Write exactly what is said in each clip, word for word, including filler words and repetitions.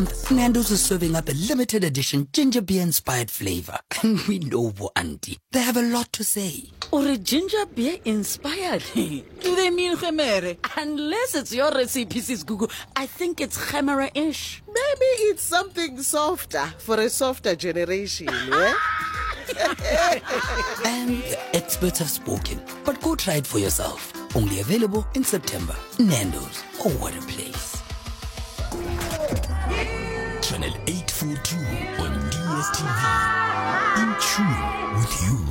Nando's is serving up a limited edition ginger beer inspired flavor. And we know, Bo Auntie, they have a lot to say. Or a ginger beer inspired? Do they mean khemere? Unless it's your recipe, sis Gugu, I think it's khemere-ish. Maybe it's something softer for a softer generation, yeah? And the experts have spoken. But go try it for yourself. Only available in September. Nando's. Oh, what a place. Channel eight forty-two on D S T V. In tune with you.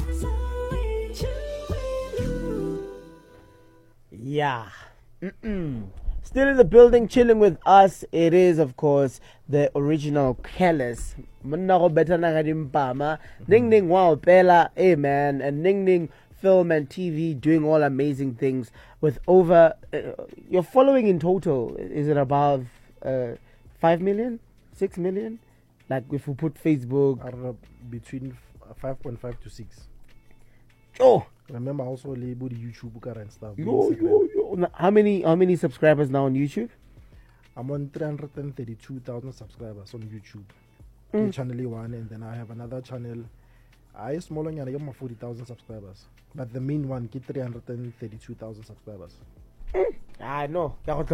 Yeah. Mm-mm. Still in the building, chilling with us. It is, of course, the original Kellis. Mnago better na gadimpama. Ning Ning wow pela. Hey man, and Ning Ning film and T V doing all amazing things with over. Uh, your following in total, is it above uh, five million, six million? Like if we put Facebook, I don't know, between five point five to six. Oh. Remember also label the YouTube and stuff. Yo, yo, yo. Now, how many how many subscribers now on YouTube? I'm on three hundred thirty-two thousand subscribers on YouTube. Mm. Channel one, and then I have another channel. I smaller than I have forty thousand subscribers. But the main one get three hundred thirty-two thousand subscribers. Mm. I know.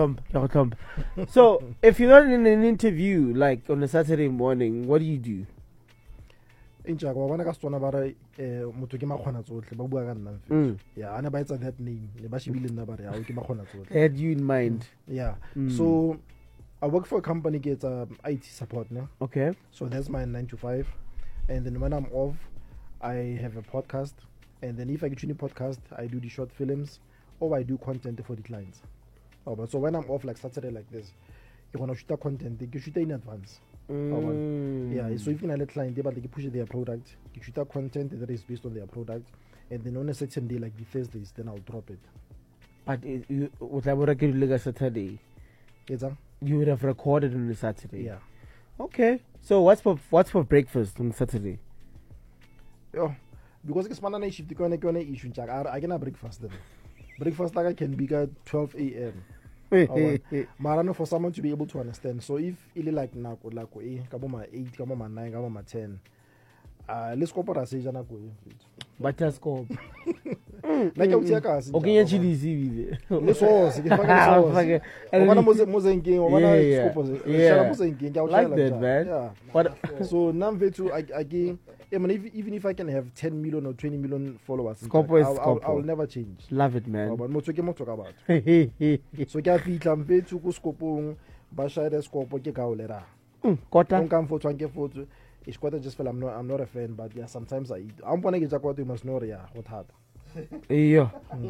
So if you're not in an interview like on a Saturday morning, what do you do? Inja kwa wana ka stona bara eh motho ke makgona tsohle ba bua ka nna Mm. yeah ana ba etsa that name le ba shebile nna bare ha o ke makgona tsohle. They had you in mind. Yeah. Mm. So I work for a company gets a I T support now. Okay. So that's my nine to five, and then when I'm off, I have a podcast, and then if I get any podcast, I do the short films or I do content for the clients. Oh, but so when I'm off like Saturday like this, you wanna shoot a content, you shoot in advance. Mm. Yeah, so if you let a client, they but they push their product, you shoot a content that is based on their product, and then on a certain day like the Thursdays, then I'll drop it. But it, you, what I would have like a Saturday, Yes, sir? you would have recorded on a Saturday. Yeah. Okay. So what's for what's for breakfast on Saturday? Oh, because it's Monday shift, you can't go issue. I can have breakfast then. Breakfast like I can be at twelve a m Marano for someone to be able to understand. So if ili like nako like eh kabo ma eight kabo ma nine kabo ma ten, uh let's go para seja nako eh. But just go. Like you tell us. Okay, you chili see. Let's go. See, fucking sauce. Wana moze moze nking, wana scope. Yeah. Moze nking. Like that, man. Yeah. But so now vetu I again. I mean, if, even if I can have ten million or twenty million followers, Scopo is I'll, I'll, Scopo. I'll never change. Love it, man. Oh, but mo tsoke mo talk about. So ke a fitla mfethu ku skopong ba share skopo ke ka o lera. Mm, kota. Don't come for twenty photo. It's quite just feel I'm not I'm not a fan, but yeah, sometimes I eat. I'm gonna get what you must know, yeah, what hard. Iyo.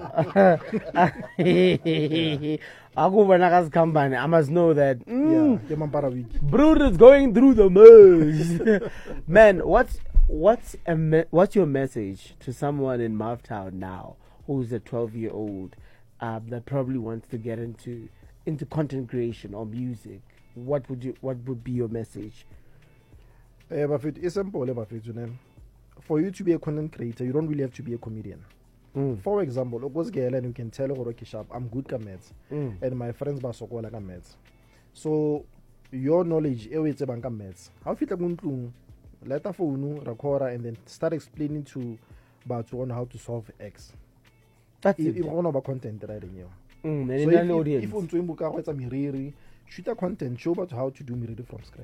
Akubona kasikambane. I must know that. Mm, Yeah, ke mampara week. Brood is going through the maze. Man, what's what's a me- what's your message to someone in Mouthtown now who's a twelve-year-old um, that probably wants to get into into content creation or music? What would you what would be your message? Eh, but it's simple, but for you to be a content creator, you don't really have to be a comedian. Mm. For example, Ogos girl and you can tell Rocky Sharp, I'm good at maths, Mm. and my friends are so like maths. So your knowledge, it's a bank maths. How fit a guntung, let a phone, record, and then start explaining to Batu on how to solve X. That's If it. you want about content writing, you. Mm, So and in if, an if, audience. if you want to miriri, shoot a content, show about how to do miriri from scratch.